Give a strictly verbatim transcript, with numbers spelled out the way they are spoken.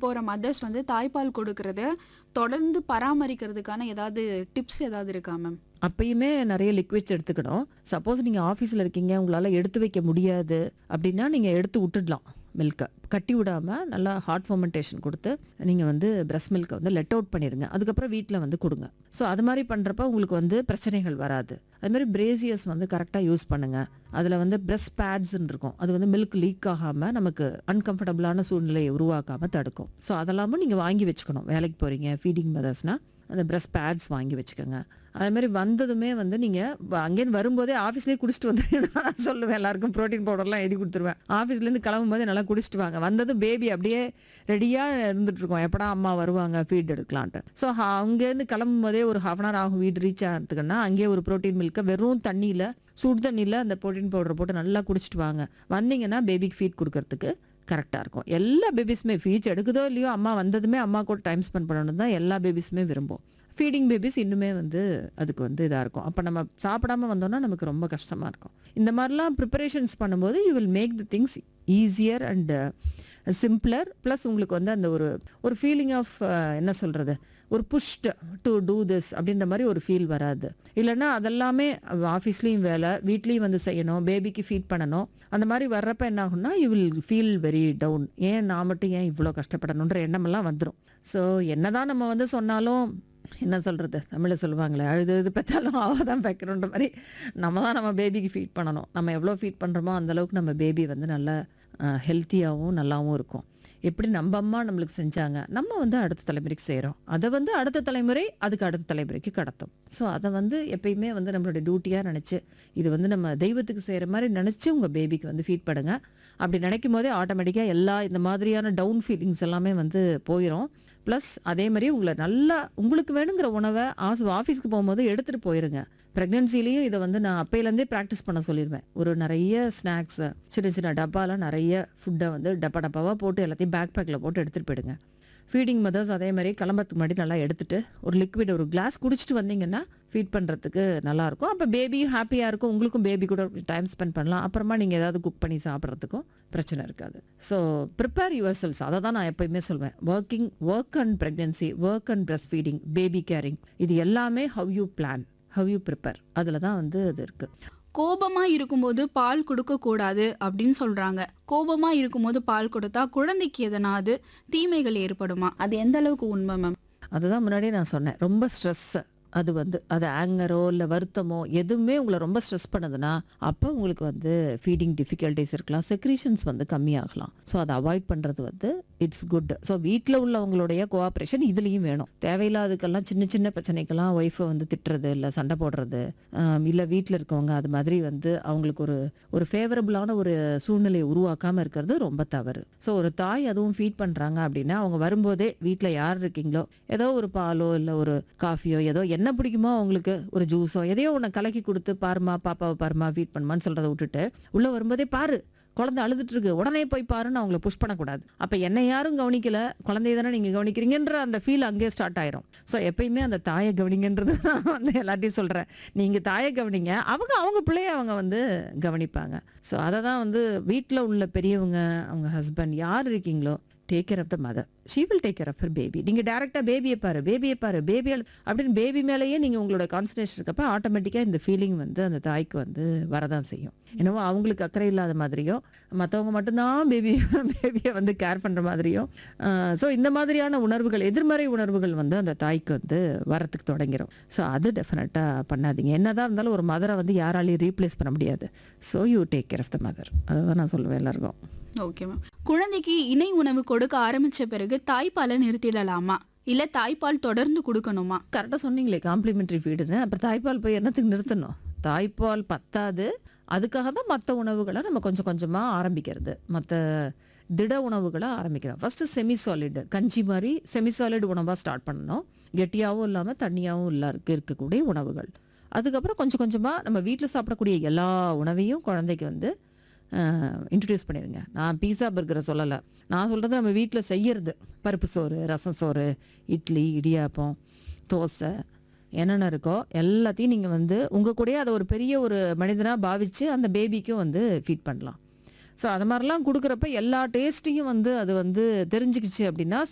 போற மதர்ஸ் வந்து தாய்ப்பால் கொடுக்கறத தொடர்ந்து பராமரிக்கிறதுக்கான ஏதாவது டிப்ஸ் ஏதாவது இருக்கா மேம்? அப்பயுமே நிறைய லிக்விட்ஸ் எடுத்துக்கணும். சப்போஸ் நீங்க ஆஃபீஸ்ல இருக்கீங்க, உங்களால எடுத்து வைக்க முடியாது அப்படின்னா, நீங்க எடுத்து விட்டுடலாம் மில்க்க. கட்டி விடாம நல்லா ஹாட் ஃபெர்மென்டேஷன் குடுத்து, நீங்க வந்து பிரஸ்ட் மில்க்க வந்து லெட் அவுட் பண்ணிருங்க. அதுக்கப்புறம் வீட்ல வந்து குடுங்க. ஸோ அது மாரி பண்றப்ப உங்களுக்கு வந்து பிரச்சனைகள் வராது. அது மாரி பிரேசியர்ஸ் வந்து கரெக்ட்டா யூஸ் பண்ணுங்க. அதுல வந்து பிரஸ்ட் பேட்ஸ்ன்னு இருக்கும். அது வந்து மில்க் லீக் ஆகாம நமக்கு அன்கம்ஃபர்டபுளான சூழ்நிலையை உருவாக்காம தடுக்கும். ஸோ அதெல்லாமும் நீங்க வாங்கி வச்சுக்கணும். வேலைக்கு போறீங்க, ஃபீடிங் மதர்ஸ்னா அந்த பிரஸ்ட் பேட்ஸ் வாங்கி வச்சுக்கோங்க. அதே மாதிரி வந்ததுமே வந்து நீங்க வ- அங்கேருந்து வரும்போதே ஆஃபீஸ்லேயே குடிச்சிட்டு வந்துடுங்க. நான் சொல்லுவேன் எல்லாருக்கும் ப்ரோட்டீன் பவுடர்லாம் எழுதி கொடுத்துருவேன். ஆஃபீஸ்லேருந்து கிளம்பும் போது நல்லா குடிச்சிட்டு வாங்க. வந்ததும் பேபி அப்படியே ரெடியாக இருந்துட்டு இருக்கோம், எப்படா அம்மா வருவாங்க ஃபீட் எடுக்கலான்ட்டு. ஸோ அங்கேருந்து கிளம்பும் போதே ஒரு ஹாஃப் அன் ஹவர் ஆகும் வீடு ரீச் ஆகிறதுக்குன்னா, அங்கேயே ஒரு ப்ரோட்டீன் மில்க்கை வெறும் தண்ணியில் சுடு தண்ணியில் அந்த ப்ரோட்டீன் பவுடர் போட்டு நல்லா குடிச்சிட்டு வாங்க. வந்தீங்கன்னா பேபிக்கு ஃபீட் கொடுக்கறதுக்கு கரெக்டாக இருக்கும். எல்லா பேபிஸுமே ஃபீட்ஸ் எடுக்குதோ இல்லையோ, அம்மா வந்ததுமே அம்மா கூட டைம் ஸ்பெண்ட் பண்ணணும் தான் எல்லா பேபிஸுமே விரும்பும். ஃபீடிங் பேபிஸ் இன்னுமே வந்து அதுக்கு வந்து இதாக இருக்கும். அப்போ நம்ம சாப்பிடாம வந்தோம்னா நமக்கு ரொம்ப கஷ்டமாக இருக்கும். இந்த மாதிரிலாம் ப்ரிப்பரேஷன்ஸ் பண்ணும்போது you will make the things easier and simpler. Plus உங்களுக்கு வந்து அந்த ஒரு ஒரு ஃபீலிங் ஆஃப் என்ன சொல்கிறது, ஒரு புஷ்ட் டு டூ திஸ் அப்படின்ற மாதிரி ஒரு ஃபீல் வராது. இல்லைன்னா அதெல்லாமே ஆஃபீஸ்லேயும் வேலை, வீட்லேயும் வந்து செய்யணும், பேபிக்கு ஃபீட் பண்ணணும். அந்த மாதிரி வர்றப்ப என்ன ஆகும்னா you will feel very down. ஏன் நான் மட்டும் ஏன் இவ்வளோ கஷ்டப்படணுன்ற எண்ணமெல்லாம் வந்துடும். ஸோ என்னதான் நம்ம வந்து சொன்னாலும், என்ன சொல்கிறது, தமிழில் சொல்லுவாங்களே, அழுது இது பெற்றாலும் அவள் தான் வைக்கணுன்ற மாதிரி நம்ம தான் நம்ம பேபிக்கு ஃபீட் பண்ணணும். நம்ம எவ்வளோ ஃபீட் பண்ணுறோமோ அந்தளவுக்கு நம்ம பேபி வந்து நல்லா ஹெல்த்தியாகவும் நல்லாவும் இருக்கும். எப்படி நம்ம அம்மா நம்மளுக்கு செஞ்சாங்க, நம்ம வந்து அடுத்த தலைமுறைக்கு செய்கிறோம். அதை வந்து அடுத்த தலைமுறை அதுக்கு அடுத்த தலைமுறைக்கு கடத்தும். ஸோ அதை வந்து எப்பயுமே வந்து நம்மளுடைய டியூட்டியாக நினச்சி, இது வந்து நம்ம தெய்வத்துக்கு செய்கிற மாதிரி நினச்சி உங்கள் பேபிக்கு வந்து ஃபீட் பண்ணுங்க. அப்படி நினைக்கும் போதே ஆட்டோமேட்டிக்காக எல்லா இந்த மாதிரியான டவுன் ஃபீலிங்ஸ் எல்லாமே வந்து போயிடும். ப்ளஸ் அதே மாதிரி உங்களை நல்லா உங்களுக்கு வேணுங்கிற உணவை ஆஸ் ஆஃபீஸ்க்கு போகும்போது எடுத்துகிட்டு போயிருங்க. ப்ரெக்னென்சிலையும் இதை வந்து நான் அப்பையிலேருந்தே ப்ராக்டிஸ் பண்ண சொல்லிடுவேன். ஒரு நிறைய ஸ்நாக்ஸை சின்ன சின்ன டப்பாலாம் நிறைய ஃபுட்டை வந்து டப்பா டப்பாவாக போட்டு எல்லாத்தையும் பேக் பேக்கில் போட்டு எடுத்துகிட்டு போயிடுங்க. ஃபீடிங் மதர்ஸ் அதே மாதிரி கிளம்புறதுக்கு முன்னாடி நல்லா எடுத்துகிட்டு ஒரு லிக்விட் ஒரு கிளாஸ் குடிச்சிட்டு வந்தீங்கன்னா ஃபீட் பண்ணுறதுக்கு நல்லாயிருக்கும். அப்போ பேபியும் ஹாப்பியாக இருக்கும், உங்களுக்கும் பேபி கூட டைம் ஸ்பெண்ட் பண்ணலாம். அப்புறமா நீங்கள் ஏதாவது குக் பண்ணி சாப்பிட்றதுக்கும் பிரச்சனை இருக்காது. ஸோ ப்ரிப்பேர் யுவர் செல்ஸ், அதை தான் நான் எப்பயுமே சொல்வேன். Working work and pregnancy, work and breast feeding, baby carrying, இது எல்லாமே how you plan, how you prepare, அதில் தான் வந்து அது இருக்குது. கோபமா இருக்கும்போது பால் கொடுக்க கூடாது அப்படின்னு சொல்றாங்க. கோபமா இருக்கும்போது பால் கொடுத்தா குழந்தைக்கு எதனாவது தீமைகள் ஏற்படுமா? அது எந்த அளவுக்கு உண்மை மேம்? அதுதான் முன்னாடியே நான் சொன்னேன். ரொம்ப ஸ்ட்ரெஸ், அது வந்து அது ஆங்கரோ இல்லை வருத்தமோ எதுவுமே உங்களை ரொம்ப ஸ்ட்ரெஸ் பண்ணுதுன்னா, அப்போ உங்களுக்கு வந்து ஃபீடிங் டிஃபிகல்ட்டிஸ் இருக்கலாம், செக்ரீஷன்ஸ் வந்து கம்மியாகலாம். ஸோ அதை அவாய்ட் பண்ணுறது வந்து இட்ஸ் குட். ஸோ வீட்டில் உள்ளவங்களுடைய கோஆப்ரேஷன் இதுலேயும் வேணும். தேவையில்லாததுக்கெல்லாம் சின்ன சின்ன பிரச்சனைக்கெல்லாம் ஒய்ஃபை வந்து திட்டுறது இல்லை சண்டை போடுறது, இல்லை வீட்டில் இருக்கவங்க அது மாதிரி வந்து அவங்களுக்கு ஒரு ஒரு ஃபேவரபுளான ஒரு சூழ்நிலையை உருவாக்காமல் இருக்கிறது ரொம்ப தவறு. ஸோ ஒரு தாய் அதுவும் ஃபீட் பண்ணுறாங்க அப்படின்னா, அவங்க வரும்போதே வீட்டில் யார் இருக்கீங்களோ ஏதோ ஒரு பாலோ இல்லை ஒரு காஃபியோ ஏதோ என்ன பிடிக்குமோ அவங்களுக்கு ஒரு ஜூஸோ எதையோ ஒன்று கலக்கி கொடுத்து, பாருமா பாப்பாவை பாருமா ஃபீட் பண்ணுமான்னு சொல்கிறத விட்டுட்டு, உள்ளே வரும்போதே பாரு குழந்தை அழுதுட்டு இருக்கு உடனே போய் பாருன்னு அவங்கள புஷ் பண்ணக்கூடாது. அப்போ என்ன யாரும் கவனிக்கல, குழந்தைய தானே நீங்கள் கவனிக்கிறீங்கன்ற அந்த ஃபீல் அங்கேயே ஸ்டார்ட் ஆயிரும். ஸோ எப்பயுமே அந்த தாயை கவனிங்கன்றது நான் வந்து எல்லாத்தையும் சொல்கிறேன். நீங்கள் தாயை கவனிங்க, அவங்க அவங்க பிள்ளைய அவங்க வந்து கவனிப்பாங்க. ஸோ அதை தான் வந்து வீட்டில் உள்ள பெரியவங்க, அவங்க ஹஸ்பண்ட் யார் இருக்கீங்களோ, take care of the mother, she will take care of her baby. நீங்கள் டேரெக்டாக பேபியை பாரு பேபியை பாரு பேபி அப்படின்னு பேபி மேலேயே நீங்கள் உங்களோட கான்சன்ட்ரேஷன் இருக்கப்போ ஆட்டோமேட்டிக்காக இந்த ஃபீலிங் வந்து அந்த தாய்க்கு வந்து வரதான் செய்யும். என்னவோ அவங்களுக்கு அக்கறை இல்லாத மாதிரியும், மற்றவங்க மட்டும்தான் பேபி பேபியை வந்து கேர் பண்ணுற மாதிரியும், ஸோ இந்த மாதிரியான உணர்வுகள், எதிர்மறை உணர்வுகள் வந்து அந்த தாய்க்கு வந்து வரத்துக்கு தொடங்கிடும். ஸோ அது டெஃபினட்டாக பண்ணாதீங்க. என்னதான் இருந்தாலும் ஒரு மதரை வந்து யாராலையும் ரீப்ளேஸ் பண்ண முடியாது. So you take care of the mother, அதை தான் நான் சொல்லுவேன் எல்லாருக்கும். Okay ma'am. குழந்தைக்கு இணை உணவு கொடுக்க ஆரம்பிச்ச பிறகு தாய்ப்பாலை நிறுத்திடலாமா, இல்ல தாய்ப்பால் தொடர்ந்து கொடுக்கணுமா? கரெக்டாக சொன்னீங்களே காம்ப்ளிமெண்ட்ரி ஃபீடுன்னு. அப்புறம் தாய்ப்பால் போய் என்னத்துக்கு நிறுத்தணும்? தாய்ப்பால் பத்தாது, அதுக்காக தான் மற்ற உணவுகளை நம்ம கொஞ்சம் கொஞ்சமாக ஆரம்பிக்கிறது, மற்ற திட உணவுகளை ஆரம்பிக்கிறோம். ஃபஸ்ட்டு செமி சாலிட் கஞ்சி மாதிரி செமி சாலிட் உணவாக ஸ்டார்ட் பண்ணணும். கெட்டியாகவும் இல்லாமல் தண்ணியாகவும் இல்லை இருக்கக்கூடிய உணவுகள். அதுக்கப்புறம் கொஞ்சம் கொஞ்சமாக நம்ம வீட்டில் சாப்பிடக்கூடிய எல்லா உணவையும் குழந்தைக்கு வந்து இன்ட்ரடியூஸ் பண்ணிடுங்க. நான் பீஸா பர்கரை சொல்லலை, நான் சொல்கிறது நம்ம வீட்டில் செய்யறது. பருப்பு சோறு, ரசம் சோறு, இட்லி, இடியாப்பம், தோசை, என்னென்ன இருக்கோ எல்லாத்தையும் நீங்கள் வந்து உங்கள் கூடயே அதை ஒரு பெரிய ஒரு மனிதனாக பாவித்து அந்த பேபிக்கும் வந்து ஃபீட் பண்ணலாம். ஸோ அது மாதிரிலாம் கொடுக்குறப்ப எல்லா டேஸ்ட்டையும் வந்து அது வந்து தெரிஞ்சுக்கிச்சு அப்படின்னா